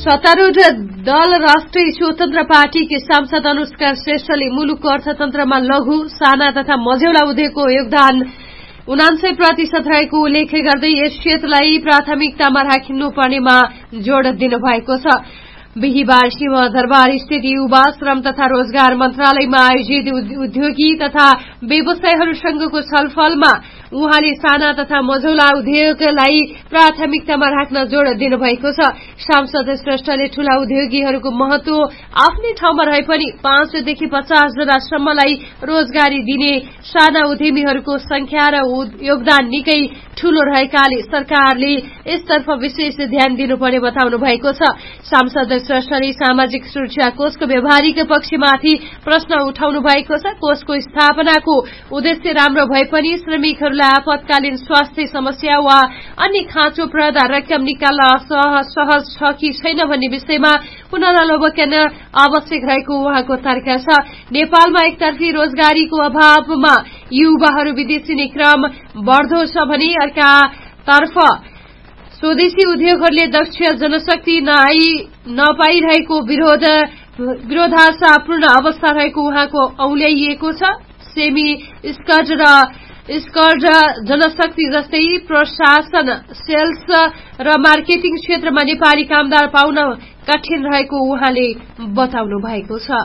सत्तारूढ़ दल राष्ट्रिय स्वतन्त्र पार्टीकी सांसद अनुष्का श्रेष्ठले मुलुकको अर्थतन्त्रमा लघु साना तथा मझौला उद्योगको योगदान 99% रहेको उल्लेख गर्दै यस क्षेत्रलाई प्राथमिकतामा राखिनुपर्नेमा जोड़ दिनुभएको छ। बिहीबार सिंहदरबार स्थित युवा श्रम तथा रोजगार मन्त्रालयमा आयोजित उद्योगी तथा व्यवसायहरूसँगको छलफलमा उहाँले साना तथा मझौला उद्योगलाई प्राथमिकतामा राख्न जोड़ दिनुभएको छ। सांसद श्रेष्ठले ठूला उद्योगीहरूको महत्व आफ्नै ठाउँमा रहे पनि 5 देखि 50 जनासम्मलाई रोजगारी दिने साना उद्यमीहरूको संख्या र योगदान निकै ठूलो रहेकाले सरकारले यसतर्फ विशेष ध्यान दिनुपर्ने बताउनु भएको छ। सांसद श्रेष्ठले सामाजिक सुरक्षा कोषको व्यवहारिक पक्षमाथि प्रश्न उठाउनु भएको छ। कोषको स्थापनाको उद्देश्य राम्रो भए पनि श्रमिकहरूलाई आपतकालीन स्वास्थ्य समस्या वा अन्य खाँचोप्रद रकम निकाल्न सहज छ कि छैन भन्ने विषयमा पुनरावलोकन आवश्यक रहेको उहाँको तर्क छ। नेपालमा एकतर्फी रोजगारीको अभावमा युवाहरू विदेशिने क्रम बढ़दो छ भने अर्कातर्फ स्वदेशी उद्योगहरूले दक्ष जनशक्ति नपाइरहेको विरोधाशापूर्ण अवस्था रहेको उहाँको औल्याइएको छ। सेमी स्कल्ड जनशक्ति जस्तै प्रशासन, सेल्स र मार्केटिङ क्षेत्रमा नेपाली कामदार पाउन कठिन रहेको उहाँले बताउनु भएको छ।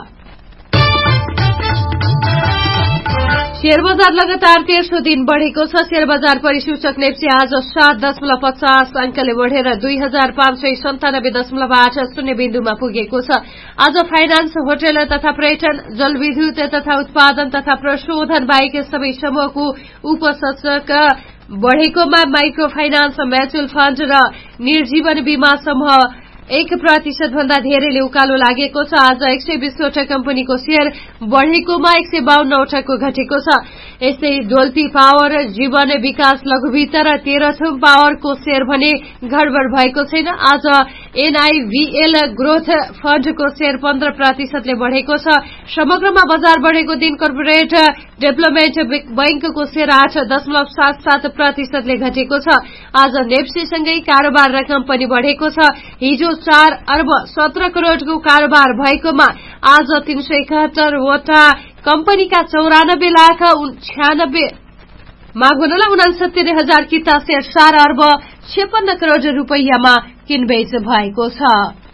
शेयर बजार लगातार 13औं दिन बढ़ेको छ। शेयर बजार परिसूचक नेप्से आज 7.50 अंकले बढ़ेर 2597.80 बिन्दुमा पुगेको छ। आज फाइनान्स, होटल तथा पर्यटन, जलविद्युत तथा उत्पादन तथा प्रशोधन बाहेक सबै समूहको उपसूचक बढ़ेकोमा माइक्रो फाइनान्स, म्युचुअल फण्ड र निर्जीवन बीमा समूह 1% भन्दा धेरैले उकालो लागेको छ। आज 120 वटा कम्पनीको शेयर बढ़ेकोमा 152 वटाको घटेको छ। यस्तै डोल्पी पावर, जीवन विकास लघुवित्त र तेह्रथुम पावरको शेयर भने गडबड भएको छैन। आज एनआईभीएल ग्रोथ फण्डको शेयर 15% बढ़ेको छ। समग्रमा बजार बढ़ेको दिन कर्पोरेट डेभलपमेन्ट बैंकको शेयर 8.77% घटेको छ। आज नेप्सेसँगै कारोबार रकम पनि बढ़ेको छ। हिजो 4 अर्ब 17 करोड़को कारोबार भएकोमा आज 371 वटा कम्पनीका 94,69,69,000 किता शेयर 4 अर्ब 56 करोड़ रूपैयाँमा किनबेच भएको छ।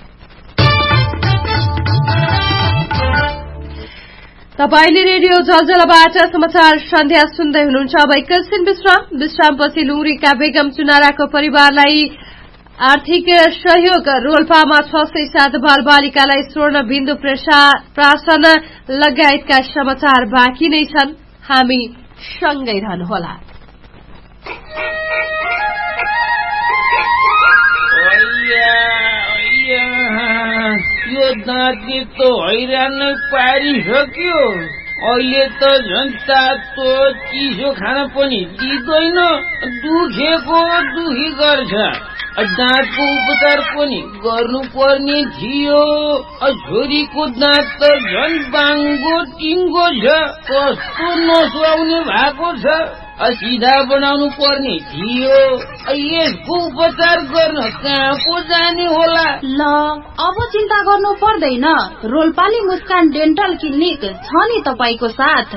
तपाईले रेडियो जलजलबाट समाचार सन्ध्या सुन्दै हुनुहुन्छ। अब एकैछिन विश्रामपछि लुङरीका बेगम चुनाराको परिवारलाई आर्थिक सहयोग, रोल्पामा 607 बालबालिकालाई स्वर्ण बिन्दु प्राशन लगायतका समाचार बाँकी नै छन्। हामी सँगै रहनुहोला। यो दाँती त हैरान पारिसक्यो। अहिले त झन् तातो चिसो खान पनि दिँदैन, दुखेको दुखी गर्छ। दाँतको उपचार पनि गर्नुपर्ने थियो। छोरीको दाँत त झन् बाङ्गो टिङ्गो छ, कस्तो नसुहाउने भएको छ। सिधा बनाउनु पर्ने थियो। यसको उपचार गर्न कहाँ पो जाने होला? ल अब चिन्ता गर्नु पर्दैन, रोल्पाली मुस्कान डेन्टल क्लिनिक छ नि तपाईको साथ।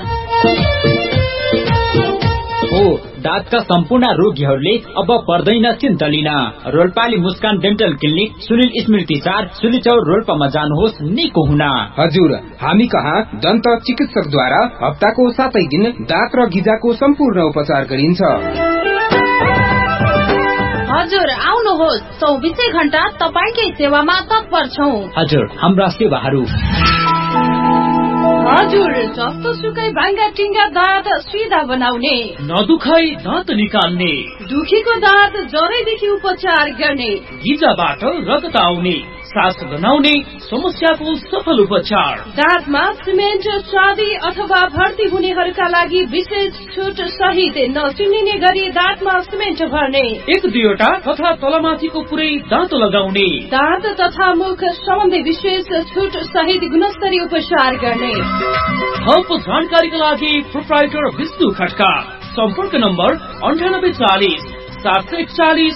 हो, दाँतका सम्पूर्ण रोगीहरूले अब पर्दैन चिन्ता लिन। रोल्पाली मुस्कान डेन्टल क्लिनिक सुनिल स्मृति 4 सुलिचौर रोल्पामा जानुहोस् निको हुन। हजुर, हामी कहाँ दन्त चिकित्सकद्वारा हप्ताको 7 दिन दाँत र गिजाको सम्पूर्ण उपचार गरिन्छ। हजुर आउनुहोस्, 24 घण्टा तपाईकै सेवामा तत्पर छौं। हजुर, हाम्रा सेवाहरू हजुर जस्तो सुकै भाङ्गा टिङ्गा दाँत सिधा बनाउने, नदुखाई दाँत निकाल्ने, दुखेको दाँत जरैदेखि उपचार गर्ने, गिजाबाट रगत आउने, सास गनाउने समस्याको सफल उपचार। दाँतमा सिमेन्ट चाँदी अथवा भर्ती हुनेहरूका लागि विशेष छुट सहित नचिनिने गरी दाँतमा सिमेन्ट भर्ने, 1-2 वटा तथा तलमाथिको पुरै दाँत लगाउने, दाँत तथा मुख सम्बन्धी विशेष छुट सहित गुणस्तरीय उपचार गर्ने। थप जानकारीका लागि प्रोप्राइटर विष्णु खड्का। सम्पर्क नम्बर 9840 741